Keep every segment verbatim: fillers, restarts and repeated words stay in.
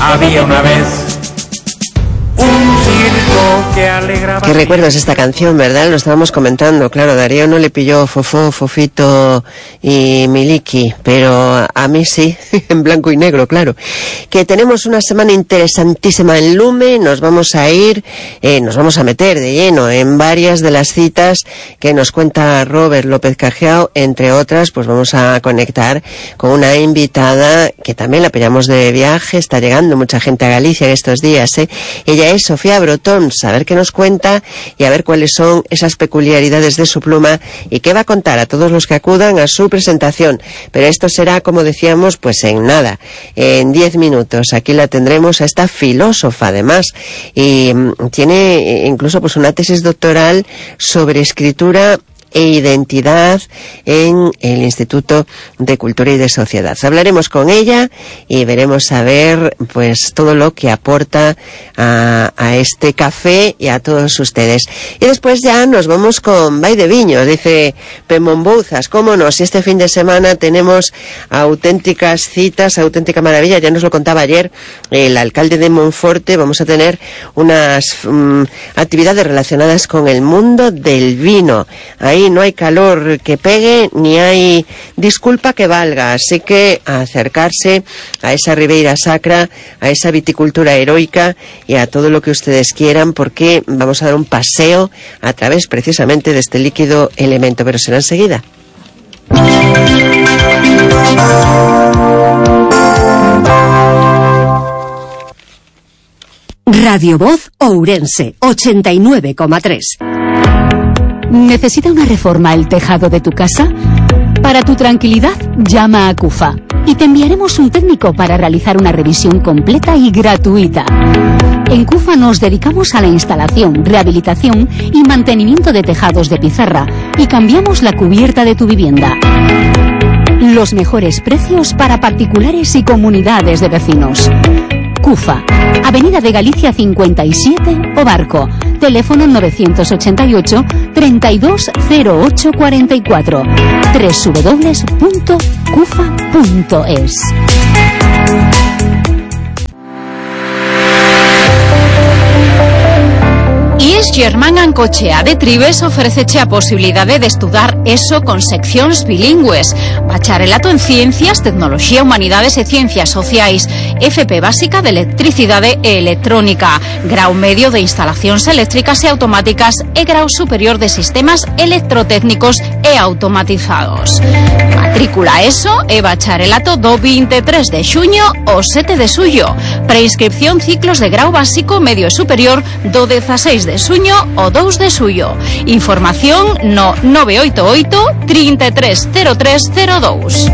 Había una vez un circo que alegraba... ¿Qué recuerdas esta canción, verdad? Lo estábamos comentando, claro, Darío no le pilló Fofó, Fofito y Miliki, pero a mí sí, en blanco y negro, claro. Que tenemos una semana interesantísima en Lume, nos vamos a ir, eh, nos vamos a meter de lleno en varias de las citas que nos cuenta Robert López Cajiao, entre otras, pues vamos a conectar con una invitada que también la pillamos de viaje, está llegando mucha gente a Galicia en estos días, ¿eh? Ella es Sofía Brotón, a ver qué nos cuenta y a ver cuáles son esas peculiaridades de su pluma y qué va a contar a todos los que acudan a su presentación. Pero esto será, como decíamos, pues en nada, en diez minutos. Aquí la tendremos a esta filósofa, además, y tiene incluso pues una tesis doctoral sobre escritura e identidad en el Instituto de Cultura y de Sociedad. Hablaremos con ella y veremos a ver pues todo lo que aporta a, a este café y a todos ustedes. Y después ya nos vamos con Vai de Viños, dice Pemón Bouzas, cómo no, si este fin de semana tenemos auténticas citas, auténtica maravilla, ya nos lo contaba ayer el alcalde de Monforte, vamos a tener unas um, actividades relacionadas con el mundo del vino. Ahí no hay calor que pegue ni hay disculpa que valga, así que a acercarse a esa Ribeira Sacra, a esa viticultura heroica y a todo lo que ustedes quieran, porque vamos a dar un paseo a través precisamente de este líquido elemento, pero será enseguida. Radio Voz Ourense ochenta y nueve coma tres. ¿Necesita una reforma el tejado de tu casa? Para tu tranquilidad, llama a CUFA y te enviaremos un técnico para realizar una revisión completa y gratuita. En CUFA nos dedicamos a la instalación, rehabilitación y mantenimiento de tejados de pizarra y cambiamos la cubierta de tu vivienda. Los mejores precios para particulares y comunidades de vecinos. CUFA, Avenida de Galicia cincuenta y siete, O Barco, teléfono novecientos ochenta y ocho, treinta y dos cero ocho cuarenta y cuatro, doble u doble u doble u punto cufa punto es. I E S Germán Ancochea de Tribes ofréceche a posibilidade de estudar ESO con seccións bilingües, bacharelato en Ciencias, Tecnoloxía, Humanidades e Ciencias Sociais, F P básica de Electricidade e Electrónica, grau medio de Instalacións Eléctricas e Automáticas e grau superior de Sistemas Electrotécnicos e Automatizados. Matrícula ESO e bacharelato do veintitrés de xuño ao sete de xullo. Preinscripción ciclos de grau básico, medio e superior do dieciséis de xuño ao dous de xullo. Información no nove oito oito, trinta e tres cero tres cero dous.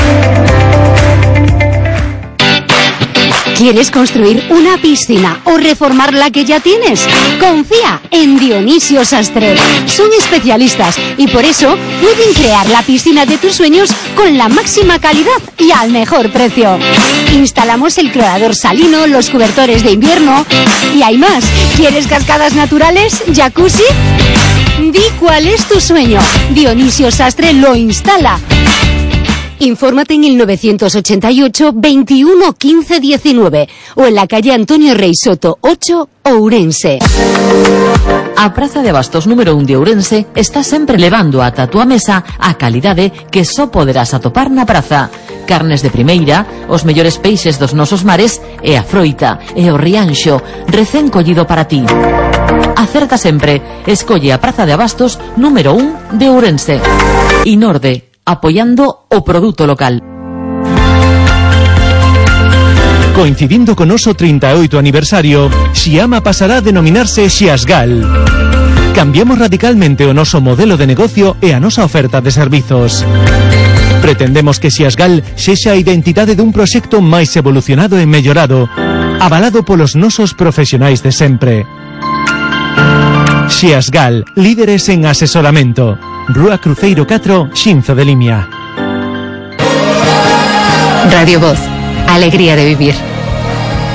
¿Quieres construir una piscina o reformar la que ya tienes? Confía en Dionisio Sastre. Son especialistas y por eso pueden crear la piscina de tus sueños con la máxima calidad y al mejor precio. Instalamos el clorador salino, los cobertores de invierno y hay más. ¿Quieres cascadas naturales? ¿Jacuzzi? Di cuál es tu sueño. Dionisio Sastre lo instala. Infórmate en el novecientos ochenta y ocho, veintiuno, quince, diecinueve o en la calle Antonio Rey Soto ocho, Ourense. A Praza de Abastos número un de Ourense está sempre levando ata a túa mesa a calidade que só poderás atopar na praza. Carnes de primeira, os mellores peixes dos nosos mares e a froita e o rianxo recén collido para ti. Acerta sempre, escolle a Praza de Abastos número un de Ourense. Inorde, apoyando o produto local. Coincidindo con noso trinta e oito aniversario, Xiama pasará a denominarse Xiasgal. Cambiamos radicalmente o noso modelo de negocio e a nosa oferta de servizos. Pretendemos que Xiasgal sexa a identidade dun proxecto máis evolucionado e mellorado, avalado polos nosos profesionais de sempre. Xiasgal, líderes en asesoramento. Rúa Cruceiro catro, Xinzo de Limia. Radio Voz, alegría de vivir.